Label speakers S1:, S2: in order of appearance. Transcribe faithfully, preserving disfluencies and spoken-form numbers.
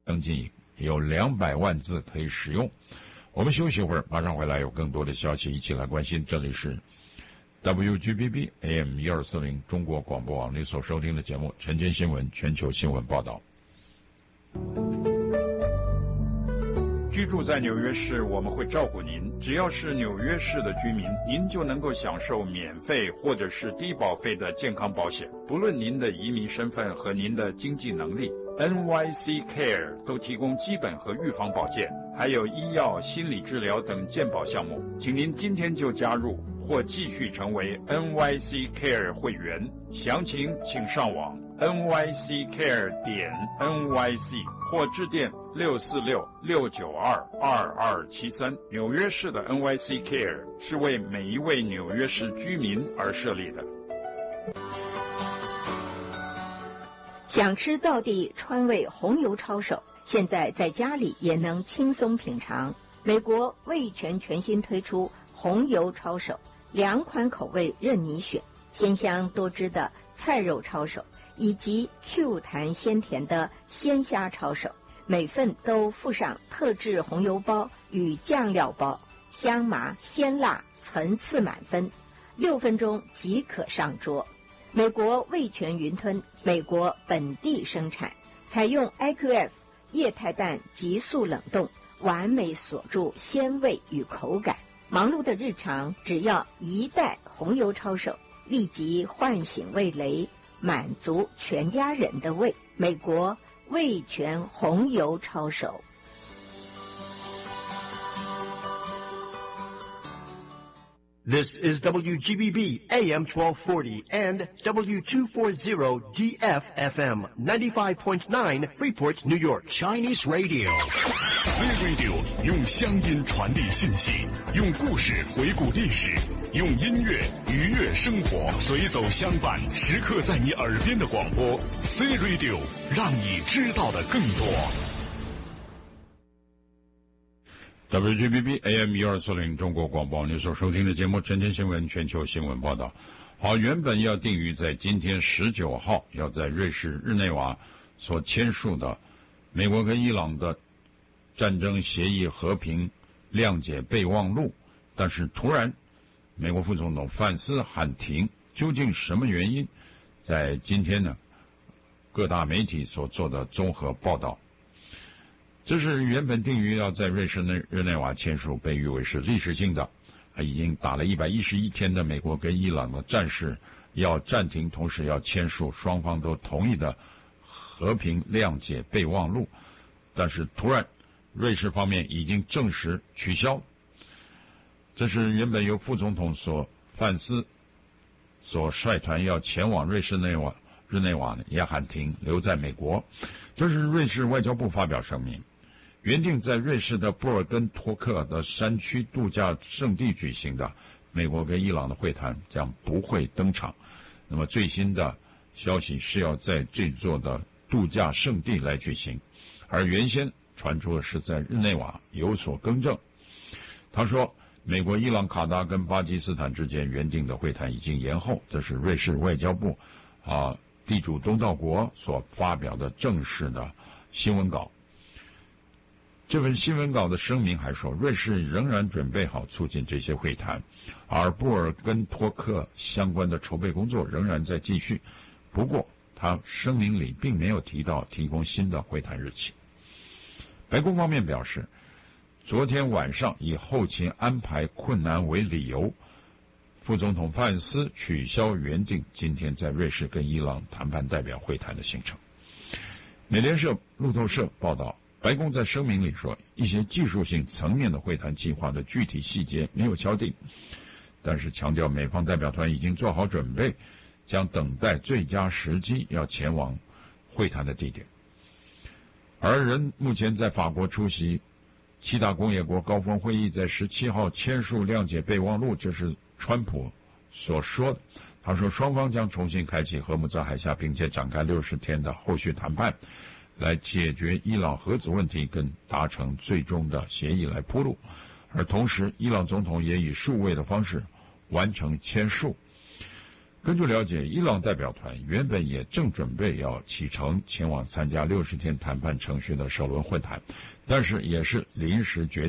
S1: 登记有两百万字可以使用。我们休息一会儿，马上回来有更多的消息一起来关心。这里是 W G B B A M 一二四零中国广播网，你所收听的节目晨间新闻全球新闻报道。居住在纽约市，我们会照顾您。只要是纽约市的居民，您就能够享受免费或者是低保费的健康保险，不论您的移民身份和您的经济能力。N Y C Care 都提供基本和预防保健，还有医药、心理治疗等健保项目。请您今天就加入或继续成为 N Y C Care 会员。详情请上网 N Y C Care 点 N Y C 或致电六四六六九二二二七三。纽约市的 N Y C Care 是为每一位纽约市居民而设立的。
S2: 想吃道地川味红油抄手，现在在家里也能轻松品尝。美国味全全新推出红油抄手，两款口味任你选，鲜香多汁的菜肉抄手，以及 Q 弹鲜甜的鲜虾抄手，每份都附上特制红油包与酱料包，香麻鲜辣，层次满分，六分钟即可上桌。美国味全云吞，美国本地生产，采用 I Q F 液态氮急速冷冻，完美锁住鲜味与口感。忙碌的日常，只要一袋红油抄手，立即唤醒味蕾，满足全家人的胃。美国味全红油抄手。
S3: This is W G B B A M twelve forty and W two forty D F F M ninety-five point nine Freeport, New York.
S4: Chinese Radio. C Radio 用乡音传递信息，用故事回顾历史，用音乐愉悦生活，随走相伴，时刻在你耳边的广播。C Radio 让你知道的更多。
S1: W G B B A M 一二四零中国广播，你所收听的节目晨间新闻全球新闻报道。好，原本要定于在今天十九号要在瑞士日内瓦所签署的美国跟伊朗的战争协议和平谅解备忘录，但是突然美国副总统范斯喊停，究竟什么原因？在今天呢，各大媒体所做的综合报道。这是原本定于要在瑞士内日内瓦签署，被誉为是历史性的，已经打了一百一十一天的美国跟伊朗的战事要暂停，同时要签署双方都同意的和平谅解备忘录，但是突然瑞士方面已经证实取消。这是原本由副总统所范斯所率团要前往瑞士内瓦日内瓦也喊停，留在美国。这是瑞士外交部发表声明，原定在瑞士的布尔根托克的山区度假胜地举行的美国跟伊朗的会谈将不会登场。那么最新的消息是要在这座的度假胜地来举行，而原先传出的是在日内瓦，有所更正。他说美国、伊朗、卡达跟巴基斯坦之间原定的会谈已经延后，这是瑞士外交部啊地主东道国所发表的正式的新闻稿。这份新闻稿的声明还说，瑞士仍然准备好促进这些会谈，而布尔根托克相关的筹备工作仍然在继续。不过他声明里并没有提到提供新的会谈日期。白宫方面表示，昨天晚上以后勤安排困难为理由，副总统范斯取消原定今天在瑞士跟伊朗谈判代表会谈的行程。美联社、路透社报道，白宫在声明里说，一些技术性层面的会谈计划的具体细节没有敲定，但是强调美方代表团已经做好准备，将等待最佳时机要前往会谈的地点。而人目前在法国出席七大工业国高峰会议，在十七号签署谅解备忘录，这是川普所说的。他说双方将重新开启荷姆兹海峡，并且展开六十天的后续谈判，来解决伊朗核子问题跟达成最终的协议来铺路。而同时伊朗总统也以数位的方式完成签署。 根据了解，伊朗代表团原本也正准备要启程前往参加六十天谈判程序的首轮会谈，但是也是临时决定